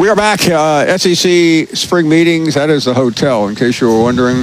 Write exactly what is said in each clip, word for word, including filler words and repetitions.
We are back. Uh, S E C spring meetings. That is the hotel, in case you were wondering.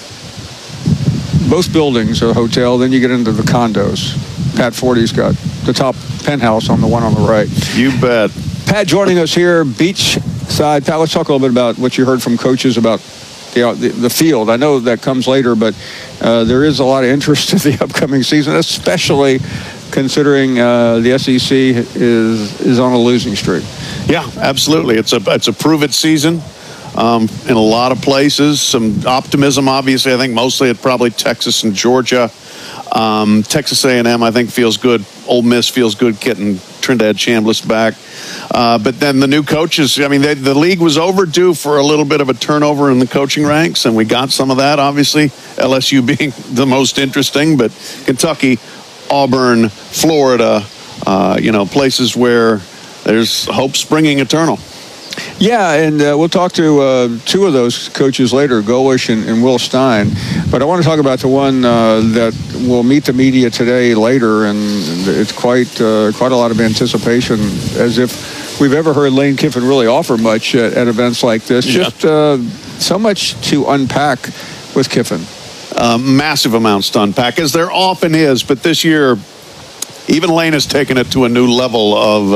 Both buildings are a hotel. Then you get into the condos. Pat Forty's got the top penthouse on the one on the right. You bet. Pat joining us here, beachside. Pat, let's talk a little bit about what you heard from coaches about you know, the, the field. I know that comes later, but uh, there is a lot of interest in the upcoming season, especially considering uh, the S E C is is on a losing streak. Yeah, absolutely. It's a it's a prove-it season um, in a lot of places. Some optimism, obviously. I think mostly at probably Texas and Georgia. Um, Texas A and M, I think, feels good. Ole Miss feels good getting Trinidad Chambliss back. Uh, but then the new coaches, I mean, they, the league was overdue for a little bit of a turnover in the coaching ranks, and we got some of that, obviously. L S U being the most interesting, but Kentucky, Auburn, Florida, uh, you know, places where there's hope springing eternal. Yeah, and uh, we'll talk to uh, two of those coaches later, Golish and, and Will Stein. But I want to talk about the one uh, that will meet the media today later, and it's quite uh, quite a lot of anticipation, as if we've ever heard Lane Kiffin really offer much at, at events like this. Yeah. Just uh, so much to unpack with Kiffin. Uh, massive amounts to unpack, as there often is. But this year, even Lane has taken it to a new level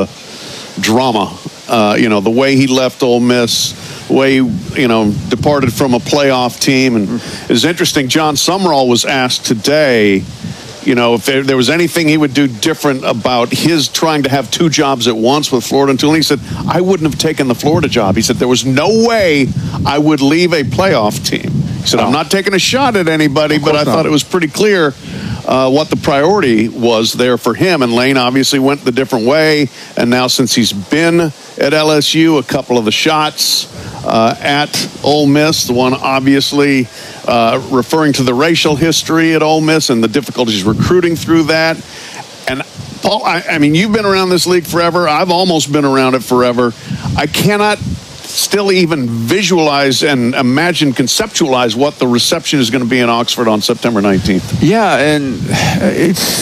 of drama. Uh, you know, the way he left Ole Miss, the way he, you know, departed from a playoff team. And it's interesting, John Sumrall was asked today, you know, if there, there was anything he would do different about his trying to have two jobs at once with Florida and Tulane. He said, I wouldn't have taken the Florida job. He said, there was no way I would leave a playoff team. He said, I'm not taking a shot at anybody, but I thought it was pretty clear uh, what the priority was there for him. And Lane obviously went the different way. And now since he's been at L S U, a couple of the shots uh, at Ole Miss, the one obviously uh, referring to the racial history at Ole Miss and the difficulties recruiting through that. And Paul, I, I mean, you've been around this league forever. I've almost been around it forever. I cannot still even visualize and imagine, conceptualize what the reception is going to be in Oxford on September nineteenth. Yeah, and it's